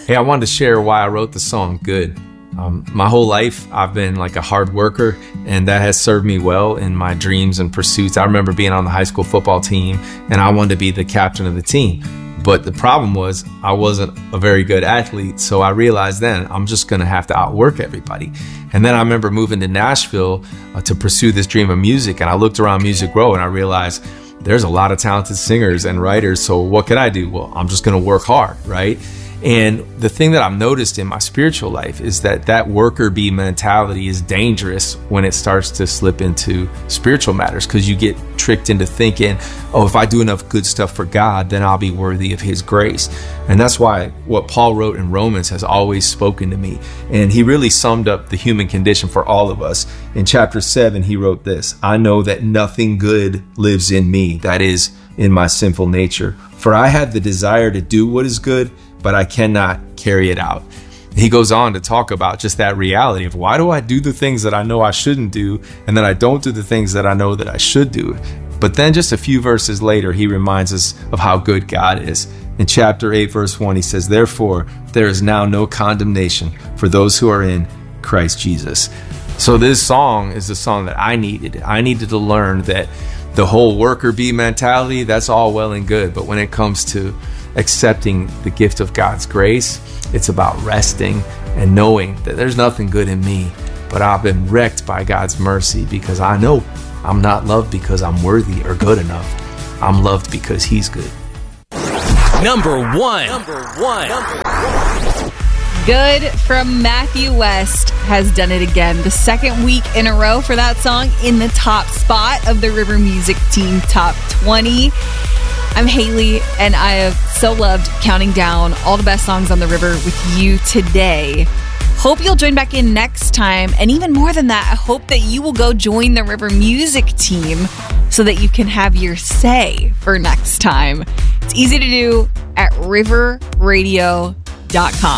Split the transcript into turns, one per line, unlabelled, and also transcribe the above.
Hey, I wanted to share why I wrote the song Good. My whole life, I've been like a hard worker, and that has served me well in my dreams and pursuits. I remember being on the high school football team, and I wanted to be the captain of the team. But the problem was I wasn't a very good athlete, so I realized then I'm just going to have to outwork everybody. And then I remember moving to Nashville to pursue this dream of music, and I looked around Music Row, and I realized there's a lot of talented singers and writers, so what can I do? Well, I'm just going to work hard, right? And the thing that I've noticed in my spiritual life is that worker bee mentality is dangerous when it starts to slip into spiritual matters, because you get tricked into thinking, oh, if I do enough good stuff for God, then I'll be worthy of his grace. And that's why what Paul wrote in Romans has always spoken to me. And he really summed up the human condition for all of us. In chapter 7, he wrote this: I know that nothing good lives in me, that is, in my sinful nature. For I have the desire to do what is good, but I cannot carry it out. He goes on to talk about just that reality of, why do I do the things that I know I shouldn't do, and then I don't do the things that I know that I should do? But then just a few verses later, he reminds us of how good God is. In chapter 8, verse 1, he says, therefore, there is now no condemnation for those who are in Christ Jesus. So this song is the song that I needed. I needed to learn that the whole worker bee mentality, that's all well and good. But when it comes to accepting the gift of God's grace, it's about resting and knowing that there's nothing good in me, but I've been wrecked by God's mercy, because I know I'm not loved because I'm worthy or good enough. I'm loved because he's good.
Number one.
Good from Matthew West has done it again. The second week in a row for that song in the top spot of the River Music Team Top 20. I'm Haley, and I have so loved counting down all the best songs on the river with you today. Hope you'll join back in next time. And even more than that, I hope that you will go join the River Music Team so that you can have your say for next time. It's easy to do at riverradio.com.